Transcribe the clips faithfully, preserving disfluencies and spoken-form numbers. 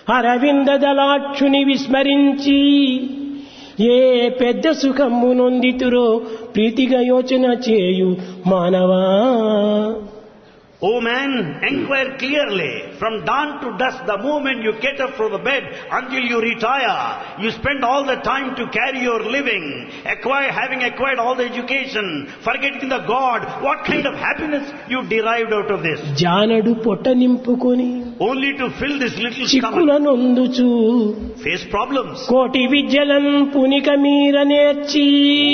అరవింద దళాక్షుని విస్మరించి ఏ పెద్ద సుఖము నొందితురో ప్రీతిగా యోచన చేయు మానవా. O man, inquire clearly. From dawn to dusk, the moment you get up from the bed until you retire, you spend all the time to carry your living, acquire, having acquired all the education, forgetting the God. What kind of happiness you derived out of this? జానడు పొట్ట నింపుకొని Only to fill this little Chikkula stomach, నొందుచు face problems. కోటి విద్యలను పునిక మీర నేర్చి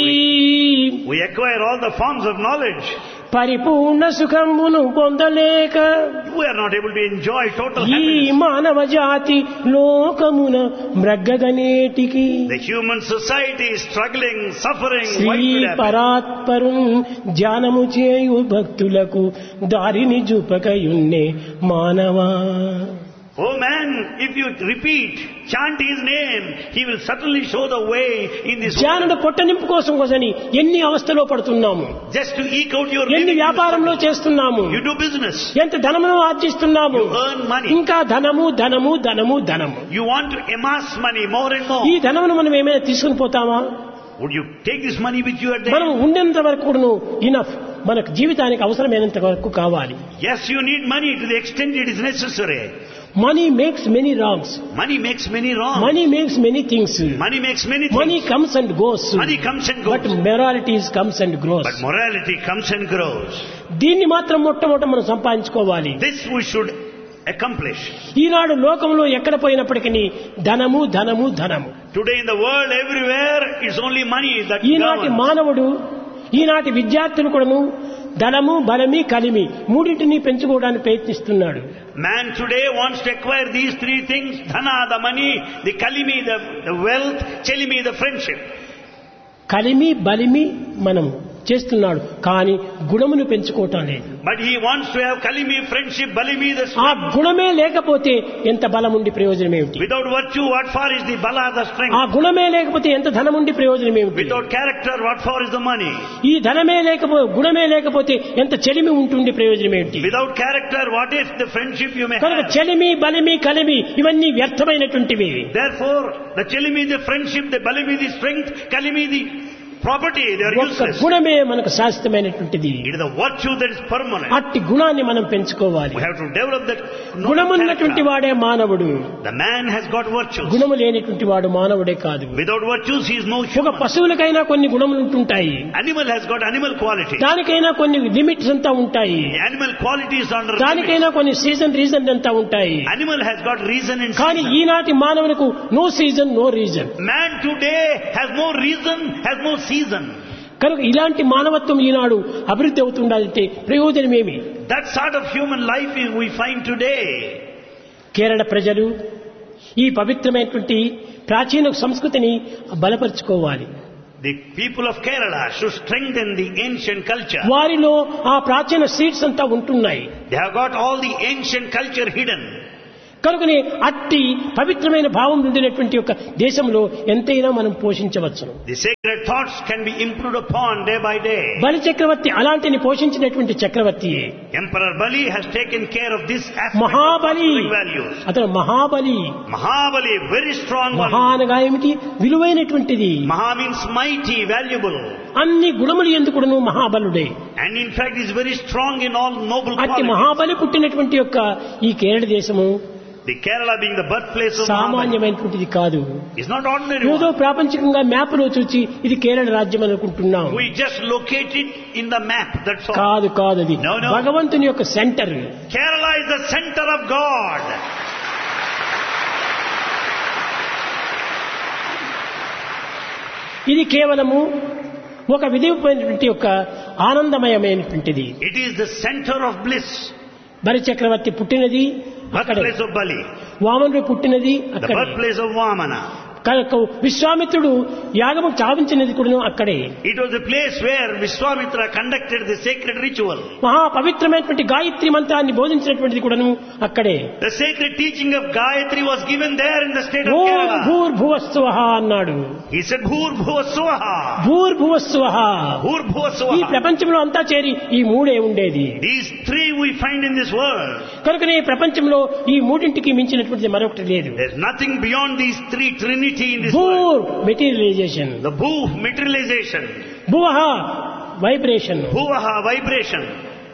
We acquire all the forms of knowledge. పరిపూర్ణ సుఖమును పొందలేక We are not able to enjoy total ఈ happiness. మానవ జాతి లోకమున మ్రగ్గగనేటికి The human society is struggling, suffering. Shri Why should happen? పరాత్పరు ధ్యానము చేయు భక్తులకు దారిని చూపకయున్నే మానవా. Oh man, if you repeat, chant his name, he will certainly show the way in this ధ్యానుడు world. పొట్ట నింపు కోసం కోసని ఎన్ని అవస్థలో పడుతున్నాము, Just to eke out your ఎన్ని living. you వ్యాపారంలో struggle. చేస్తున్నాము, You do business. ఎంత ధనమును ఆర్జిస్తున్నాము. You earn money. ఇంకా ధనము ధనము ధనము ధనము. You want to amass money more and more. ఈ ధనమును మనం ఏమైనా తీసుకుని పోతామా? Would you take this money with you at the మనం end? ఉండేంత వరకు కూడాను ఇనఫ్, మనకు జీవితానికి అవసరమైనంత వరకు కావాలి. Yes, you need money to the extent it is necessary. Money makes many wrongs, Money makes many wrong. Money makes many things, Money makes many money things. Comes and goes, Money comes and but goes. Moralities comes and grows. But morality comes and grows. దీన్ని మాత్రం మొట్టమొదట మనం సంపాదించుకోవాలి. This we should accomplish. ఈనాడు లోకంలో ఎక్కడ పోయినప్పటికీ ధనము ధనము ధనము. Today in the world, everywhere, it's only money that ఈనాటి governs. మానవుడు, ఈనాటి విద్యార్థులు కూడాను ధనము బలమి కలిమి మూడింటిని పెంచుకోవడానికి ప్రయత్నిస్తున్నాడు. Man today wants to acquire these three things: dhana, the money; the kalimi, the, the wealth; chelimi, the friendship. కలిమి బలిమి మనం చేస్తున్నాడు, కానీ గుణమును పెంచుకోవటం లేదు. But he wants to have kalimi, friendship, balimi, the ఆ strength. గుణమే లేకపోతే ఎంత బలం ఉండి ప్రయోజనం ఏమిటి? Without virtue, what for is the bala, the ఆ strength? గుణమే లేకపోతే ఎంత ధనం ఉండి ప్రయోజనం ఏమిటి? Without character, what for is the money? ఈ ధనమే లేకపోతే గుణమే లేకపోతే ఎంత చెలిమి ఉంటుంది ప్రయోజనం ఏమిటి? Without character, what is the friendship you may కనుక have? చెలిమి బలిమి కలిమి ఇవన్నీ వ్యర్థమైనటువంటివి. Therefore, the chelimi, the friendship; the balimi, the strength; kalimi, the property, they are ఒక్క useless. గుణమే మనకు శాశ్వతమైనటువంటిది. It is the virtue that is permanent. అట్టి గుణాన్ని మనం పెంచుకోవాలి. We have to develop that noble గుణమున్నటువంటి character. వాడే మానవుడు, The man has got virtues. గుణము లేనటువంటి వాడు మానవుడే కాదు. Without virtues, he is no ఒక human. పశువులకైనా కొన్ని గుణములు ఉంటుంటాయి, Animal has got animal quality. దానికైనా కొన్ని లిమిట్స్ అంతా ఉంటాయి, The animal quality is under దానికైనా limits. కొన్ని సీజన్ రీజన్ అంతా ఉంటాయి. Animal has got reason and కానీ season. ఈనాటి మానవులకు no season no reason. Man today has no reason, has no season. కనుక ఇలాంటి మానవత్వం ఈనాడు అభివృద్ధి అవుతుండాలంటే ప్రయోజనమేమి? That sort of human life is we find today. Kerala ప్రజలు ఈ పవిత్రమైనటువంటి ప్రాచీన సంస్కృతిని బలపరుచుకోవాలి. The people of Kerala should strengthen the ancient culture. వారిలో ఆ ప్రాచీన సీడ్స్ అంతా ఉంటున్నాయి. They have got all the ancient culture hidden. కనుకనే అట్టి పవిత్రమైన భావం ఉండినటువంటి ఒక దేశంలో ఎంతైనా మనం పోషించవచ్చును. The sacred thoughts can be improved upon day by day. బలి చక్రవర్తి అలాంటిని పోషించినటువంటి చక్రవర్తి. Emperor Bali has taken care of this aspect Mahabali, of cosmic values. అతను Mahabali. Mahabali, very strong one. మహా అనగా ఏమిటి? విలువైనటువంటిది. Maha means mighty, valuable. అన్ని గుణములు ఎందుకును మహాబలుడే. And in fact is very strong in all noble అట్టి qualities. Mahabali పుట్టినటువంటి యొక్క ఈ కేరళ దేశము The Kerala being the birthplace of Mahabali సామాన్యమైనటువంటిది కాదు. is not ordinary ఏదో one. ప్రాపంచికంగా మ్యాప్ లో చూసి ఇది కేరళ రాజ్యం అనుకుంటున్నాం. We just locate it in the map, that's all. కాదు కాదు, అది No, no. భగవంతుని యొక్క centre. Kerala is the center of God. ఇది కేవలము ఒక విధిమైనటువంటి యొక్క ఆనందమయమైనటువంటిది. It is the center of bliss. బలి చక్రవర్తి పుట్టినది అక్కడే, Birthplace of Bali. వామనుడు పుట్టినది The అక్కడే, birthplace of Vamana. కనుక విశ్వామిత్రుడు యాగము చావించినది కూడా అక్కడే. It was a place where Vishwamitra conducted the sacred ritual. మహా పవిత్రమైనటువంటి గాయత్రి మంత్రాన్ని బోధించినటువంటిది కూడాను అక్కడే. The sacred teaching of Gayatri was given there in the state of Om Kerala. భూర్భువస్సువః అన్నాడు. He said Bhur Bhuva Swaha. భూర్భువస్సువః. Bhur Bhuva ఈ Swaha. ప్రపంచంలో అంతా చేరి ఈ మూడే ఉండేది. These three we find in this world. కనుకనే ఈ ప్రపంచంలో ఈ మూడింటికి మించినటువంటిది మరొకటి లేదు. There's nothing beyond these three trinity in this world. భూర్ materialisation, The Bhu materialization. భువః vibration, Bhuvaha vibration.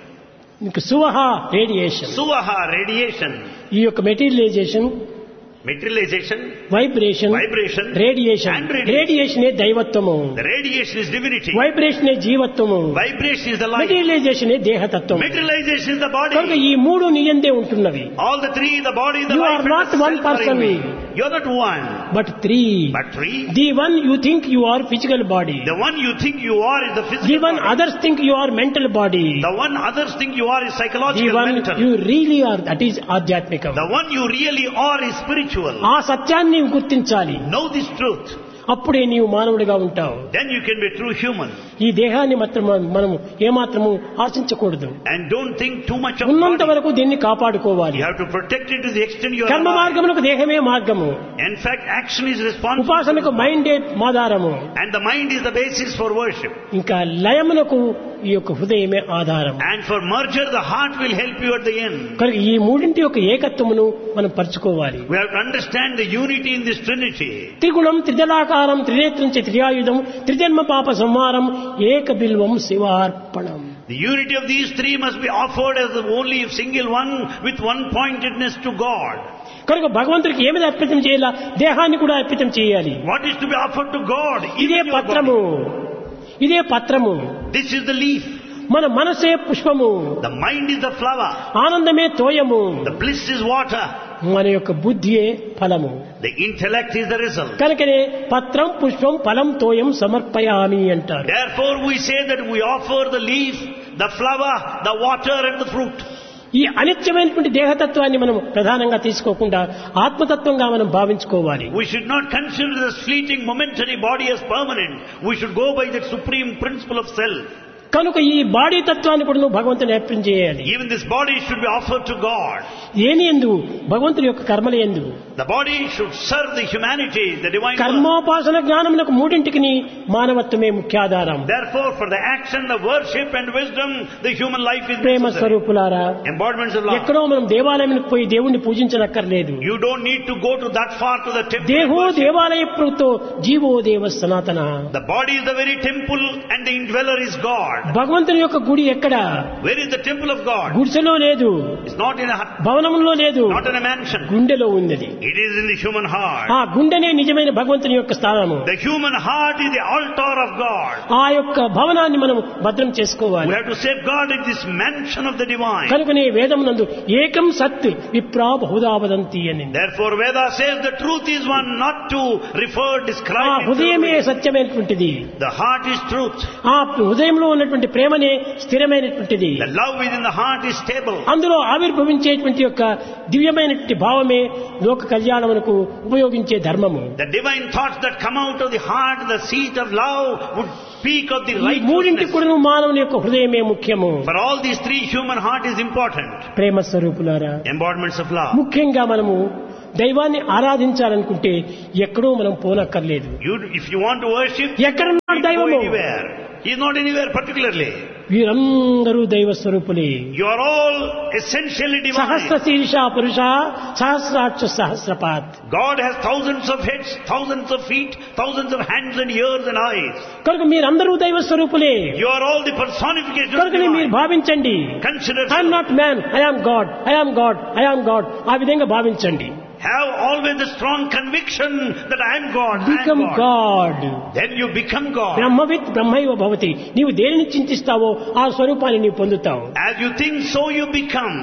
ఇంకా సువః రేడియేషన్. Suvaha radiation. ఈ యొక్క materialisation, Materialization. Vibration, Vibration. Radiation. And radiation. రేడియేషనే దైవత్వము, The radiation is divinity. వైబ్రేషనే జీవత్వము, Vibration is the life. మెటీరియలైజేషనే దేహతత్వం. Materialization is the కనుక body. ఈ మూడు నీయందే ఉంటున్నవి. All the three, the body, the You life, are and not the one self are in person. me. You're not one, but three. but three. The one you think you are physical body, The one you think you are is the the physical one body. Others think you are mental body, The one others think you are is the psychological, one mental. You really are that is ఆధ్యాత్మికం. The one you really are is spiritual. ఆ సత్యాన్ని నీవు గుర్తించాలి. Know this truth. అప్పుడే నీవు మానవుడిగా ఉంటావు. Then you can be a true human. ఈ దేహాన్ని మాత్రం మనము ఏమాత్రము ఆశించకూడదు. And don't think too much of ఉన్నంత body. వరకు దీన్ని కాపాడుకోవాలి. You have to protect it to the extent you are కర్మ alive. మార్గమునకు దేహమే మార్గము, In fact, action is responsible. ఉపాసనకు మైండే ఆధారము, And the mind is the basis for worship. ఇంకా లయమునకు ఈ యొక్క హృదయమే ఆధారం. And for merger, the heart will help you at the end. కనుక ఈ మూడింటి యొక్క ఏకత్వమును మనం పరుచుకోవాలి. We have to understand the unity in this trinity. త్రిగుణం త్రిదలాకారం త్రినేత్రం చ త్రియాయుధం త్రిజన్మ పాప సంహారం ఏక Bilvam శివార్పణం. The unity of these three must be offered as the only single one with one pointedness to God. కనుక భగవంతుడికి ఏమిది అర్పితం చేయాలా? దేహాన్ని కూడా అర్పితం చేయాలి. What is to be offered to God? ఇదే Even your పత్రము, body. ఇదే పత్రము. This is the leaf. మన మనసే పుష్పము, The mind is the flower. ఆనందమే తోయము, The bliss is water. మన యొక్క బుద్ధియే ఫలము. The intellect is the result. కనుకనే పత్రం పుష్పం ఫలం తోయం సమర్పయామి అంటారు. Therefore we say that we offer the leaf, the flower, the water and the fruit. ఈ అనిత్యమైనటువంటి దేహతత్వాన్ని మనం ప్రధానంగా తీసుకోకుండా ఆత్మతత్వంగా మనం భావించుకోవాలి. We should not consider this fleeting momentary body as permanent. We should go by the supreme principle of self. కనుక ఈ body తత్వాన్ని కూడా నువ్వు భగవంతుని అర్పణ చేయాలి. Even this body should be offered to God. ఏని ఎందు? భగవంతుని యొక్క కర్మల ఎందు. The body should serve the humanity, the divine work. కర్మోపాసన జ్ఞానమునకు మూడింటికి మానవత్వమే ముఖ్యాధారం. Therefore, for the action, the worship and wisdom, the human life is Prema necessary. స్వరూపులారా, Embodiments of love. ఎక్కడో మనం దేవాలయానికి పోయి దేవుణ్ణి పూజించనక్కర్లేదు. You don't need to go to that far to the temple. దేహో to worship. దేవాలయ ప్రోక్తో GO దేవ సనాతన. The body is the very temple and the indweller is God. భగవంతుని యొక్క గుడి ఎక్కడ? Where is the temple of God? గుడిసెలో లేదు, It's not in a hut, భవనంలో లేదు, not in a mansion. గుండెలో ఉన్నది. It is in the human heart. ఆ గుండెనే నిజమైన భగవంతుని యొక్క స్థానము. The human heart is the altar of God. ఆ యొక్క భవనాన్ని మనం భద్రం చేసుకోవాలి. We have to safeguard in this mansion of the divine. కనుకనే వేదమునందు ఏకం సత్ విప్రా బహుదా వదంతి అని. Therefore Veda says the truth is one, not to refer, ఆ describe it. హృదయమే సత్యమైనటువంటిది. The heart is truth. ఆ హృదయంలో ఉన్నటువంటి ప్రేమనే స్థిరమైనటువంటిది. The love within the heart is stable. అందులో ఆవిర్భవించేటువంటి యొక్క దివ్యమైనటువంటి భావమే లోక కళ్యాణమునకు ఉపయోగించే ధర్మము. The divine thoughts that come out of the heart, the seat of love, would speak of the ఈ మూడింటి righteousness. కూడా మానవుని యొక్క హృదయమే ముఖ్యము. For all these three, human heart is important. ప్రేమ స్వరూపులారా, Embodiments of love. ముఖ్యంగా మనము దైవాన్ని ఆరాధించాలనుకుంటే ఎక్కడో మనం పోనక్కర్లేదు. You, if you want to worship, ఎక్కడున్నాడు you go దైవము? anywhere. He is not anywhere particularly. వీరందరూ దైవ స్వరూపులే. You are all essentially Sahasra divine. శీర్ష పురుష సహస్రాక్ష సహస్రపాత్. God has thousands of heads, thousands of feet, thousands of hands and ears and eyes. కనుక మీరందరూ దైవ స్వరూపులే. You are all the personification of కనుక మీరు divine. భావించండి, Consider, I'm not man, I am God, I am God, I am God. ఆ విధంగా భావించండి. have always the strong conviction that I am God, I become am God. God. Then you become God. బ్రహ్మవిత్ బ్రహ్మైవ భవతి. నీవు దేనిని చింతిస్తావో ఆ స్వరూపాన్ని నీవు పొందుతావు. As you think, so you become.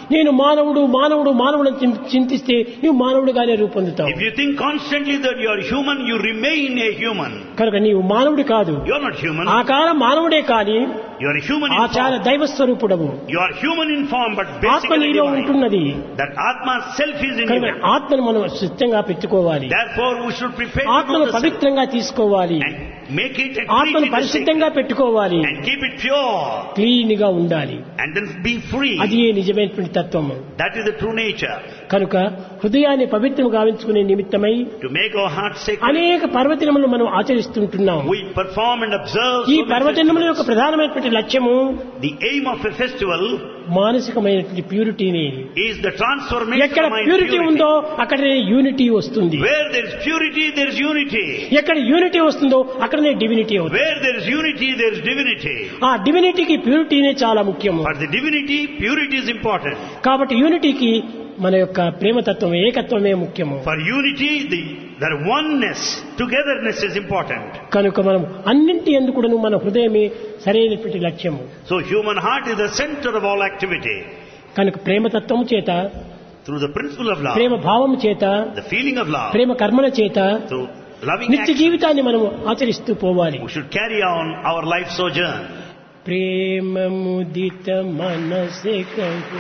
నేను మానవుడు మానవుడు మానవుడు అని చింత- చింతిస్తే నువ్వు మానవుడిగానే రూపొందుతావు. If you think constantly that you are human, you remain a human. కనుక నీవు మానవుడు కాదు, You are not human. ఆకార మానవుడే కానీ You are human in ఆచార form. దైవ స్వరూపుడవు. You are human in form, but ఆత్మ basically నీలో divine. ఉంటున్నది. That Atma self is in కనుక you. ఆత్మను మనం స్వచ్ఛంగా పెట్టుకోవాలి, Therefore, we should prepare to ఆత్మను do the self పవిత్రంగా తీసుకోవాలి, and make it and ఆత్మను treat it as పరిశుద్ధంగా sacred పెట్టుకోవాలి, and keep it pure clean గా ఉండాలి. and then be free. అది ఏ నిజమైనటువంటి తత్వము. That is the true nature. కనుక హృదయాన్ని పవిత్రం గావించుకునే నిమిత్తమై To make our heart sacred, అనేక పర్వదినములు మనం ఆచరిస్తుంటున్నాం. we perform and observe ఈ so many పర్వదినముల యొక్క festivals. ప్రధానమైనటువంటి లక్ష్యము The aim of a festival మానసికమైనటువంటి ప్యూరిటీని. is the transformation ఎక్కడ of mind ప్యూరిటీ purity. ఉందో అక్కడనే యూనిటీ వస్తుంది. Where there is purity, there is unity. ఎక్కడ యూనిటీ వస్తుందో అక్కడనే డివినిటీ అవుతుంది. Where there is unity, there is divinity. ఆ డివినిటీకి ప్యూరిటీనే చాలా ముఖ్యము. For the divinity, purity is important. కాబట్టి యూనిటీకి మన యొక్క ప్రేమతత్వం ఏకత్వమే ముఖ్యము. For unity, the, the oneness, togetherness is important. కనుక మనం అన్నింటి ఎందుకు మన హృదయమే సరైనటువంటి లక్ష్యము. So human heart is the center of all activity. కనుక ప్రేమతత్వము చేత, Through the principle of love, ప్రేమ భావము చేత, the feeling of love, ప్రేమ కర్మల చేత through loving నిత్య action, జీవితాన్ని మనం ఆచరిస్తూ పోవాలి. we should carry on our life sojourn. ప్రేమ ముదిత మనసే కహు